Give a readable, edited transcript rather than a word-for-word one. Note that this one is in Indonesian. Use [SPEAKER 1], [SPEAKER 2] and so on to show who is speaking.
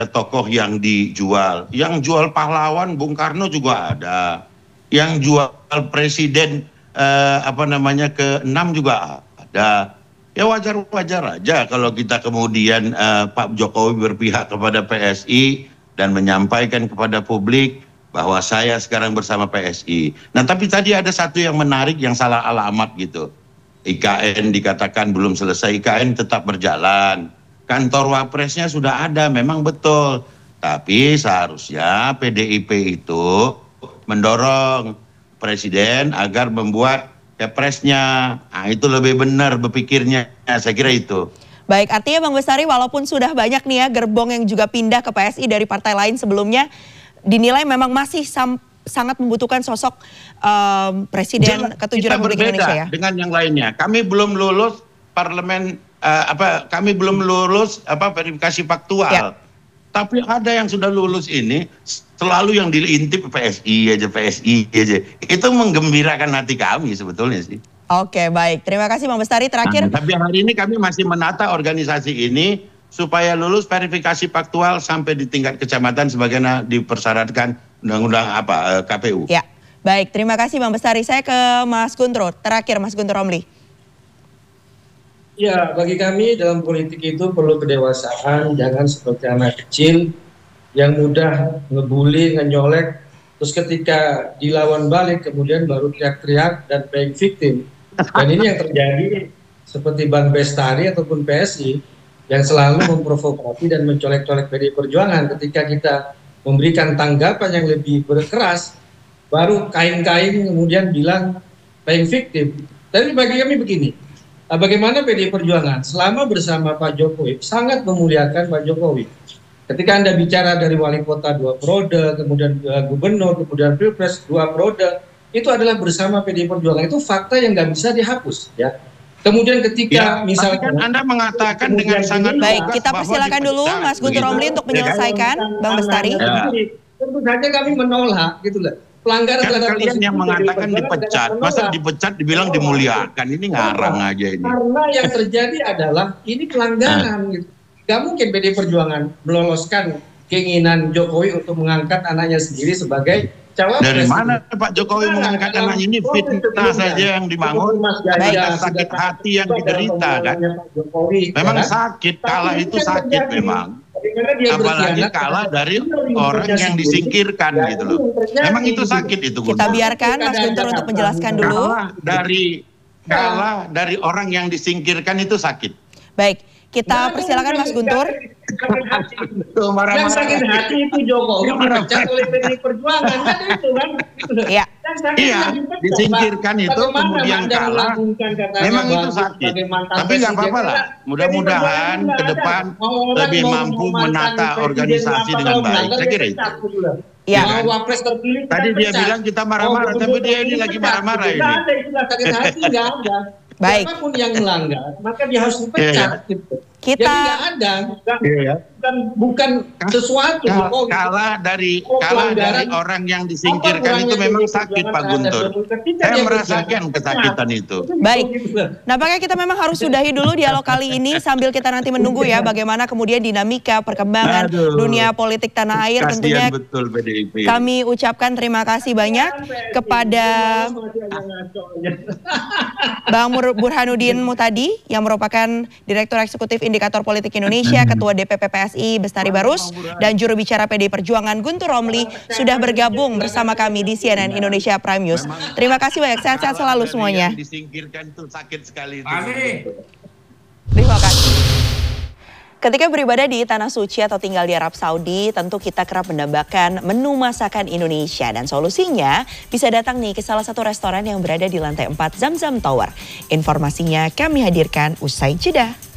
[SPEAKER 1] tokoh yang dijual. Yang jual pahlawan Bung Karno juga ada. Yang jual presiden ke-6 juga ada. Ya wajar-wajar aja kalau kita kemudian Pak Jokowi berpihak kepada PSI dan menyampaikan kepada publik bahwa saya sekarang bersama PSI. Nah, tapi tadi ada satu yang menarik yang salah alamat gitu. IKN dikatakan belum selesai, IKN tetap berjalan. Kantor Wapresnya sudah ada, memang betul. Tapi seharusnya PDIP itu mendorong Presiden agar membuat Kepresnya. Nah, itu lebih benar berpikirnya, saya kira itu.
[SPEAKER 2] Baik, artinya Bang Bestari walaupun sudah banyak nih ya gerbong yang juga pindah ke PSI dari partai lain sebelumnya, dinilai memang masih sangat membutuhkan sosok Presiden ke-7 Republik Indonesia ya? Dengan
[SPEAKER 1] yang lainnya. Kami belum lulus verifikasi faktual. Ya. Tapi ada yang sudah lulus ini, selalu yang diintip PSI aja. Itu menggembirakan hati kami sebetulnya sih.
[SPEAKER 2] Oke, baik. Terima kasih Bang Bestari. Terakhir.
[SPEAKER 1] Tapi hari ini kami masih menata organisasi ini supaya lulus verifikasi faktual sampai di tingkat kecamatan sebagaimana dipersyaratkan undang-undang KPU.
[SPEAKER 2] Ya, baik. Terima kasih Bang Bestari. Saya ke Mas Guntur. Terakhir Mas Guntur Romli.
[SPEAKER 3] Ya, bagi kami dalam politik itu perlu kedewasaan, jangan seperti anak kecil yang mudah ngebully, ngenyolek, terus ketika dilawan balik kemudian baru teriak-teriak dan playing victim. Dan ini yang terjadi seperti Bang Bestari ataupun PSI yang selalu memprovokasi dan mencolek-colek PDI Perjuangan. Ketika kita memberikan tanggapan yang lebih berkeras, baru kain-kain kemudian bilang playing victim. Tapi bagi kami begini, bagaimana PDI Perjuangan selama bersama Pak Jokowi sangat memuliakan Pak Jokowi. Ketika Anda bicara dari wali kota 2 periode, kemudian gubernur, kemudian pilpres 2 periode, itu adalah bersama PDI Perjuangan. Itu fakta yang nggak bisa dihapus, ya. Kemudian ketika misalnya
[SPEAKER 1] kan Anda mengatakan dengan sangat
[SPEAKER 2] baik, kita persilakan dulu Mas Guntur Romli untuk menyelesaikan, Bang Bestari.
[SPEAKER 3] Tentu saja kami menolak, gitu lah. Pelanggaran terhadap
[SPEAKER 1] kalian yang mengatakan dipecat, masa dipecat dibilang dimuliakan, ini ngarang aja ini.
[SPEAKER 3] Karena yang terjadi adalah ini pelanggaran, gitu. Gak mungkin PDI Perjuangan meloloskan keinginan Jokowi untuk mengangkat anaknya sendiri sebagai cawapres.
[SPEAKER 1] Dari mana Pak Jokowi mengangkat anak ini? Fitnah saja yang dibangun, sakit hati yang diderita kan. Memang sakit, kalah itu sakit memang. Apalagi kalah dari orang yang disingkirkan gitu loh. Memang itu sakit itu.
[SPEAKER 2] Kita biarkan Mas Guntur untuk menjelaskan dulu.
[SPEAKER 1] Kalah dari orang yang disingkirkan itu sakit.
[SPEAKER 2] Baik, kita persilakan Mas Guntur.
[SPEAKER 3] Yang sakit hati itu Jokowi dipecat oleh PDI Perjuangan kan itu kan.
[SPEAKER 2] Iya.
[SPEAKER 1] Iya, disingkirkan itu kemudian kalah. Memang itu sakit. Tapi nggak apa-apa lah. Mudah-mudahan ke depan lebih mampu menata organisasi dengan baik. Saya kira itu.
[SPEAKER 2] Ya.
[SPEAKER 1] Tadi dia bilang kita marah-marah, tapi dia ini lagi marah-marah ini.
[SPEAKER 3] Nggak ada istilah sakit hati, nggak ada.
[SPEAKER 2] Baik.
[SPEAKER 3] Siapapun yang melanggar, maka dia harus dipecat. Gitu.
[SPEAKER 2] Jadi
[SPEAKER 3] nggak ada, bukan sesuatu.
[SPEAKER 1] Kalah dari orang yang disingkirkan itu memang sakit Pak Guntur. Saya merasakan kesakitan itu.
[SPEAKER 2] Baik, nampaknya kita memang harus sudahi dulu dialog kali ini sambil kita nanti menunggu ya bagaimana kemudian dinamika perkembangan dunia politik tanah air. Tentunya
[SPEAKER 1] betul, PDIP.
[SPEAKER 2] Kami ucapkan terima kasih banyak kepada Bang Burhanuddin Muhtadi yang merupakan Direktur Eksekutif Indikator Politik Indonesia, Ketua DPP PSI Bestari Barus, dan juru bicara PDI Perjuangan Guntur Romli sudah bergabung bersama kami di CNN Indonesia Prime News. Terima kasih banyak, sehat-sehat selalu semuanya.
[SPEAKER 1] Disingkirkan itu sakit sekali.
[SPEAKER 2] Terima kasih. Ketika beribadah di Tanah Suci atau tinggal di Arab Saudi, tentu kita kerap mendambakan menu masakan Indonesia. Dan solusinya bisa datang nih ke salah satu restoran yang berada di lantai 4 Zamzam Tower. Informasinya kami hadirkan usai jeda.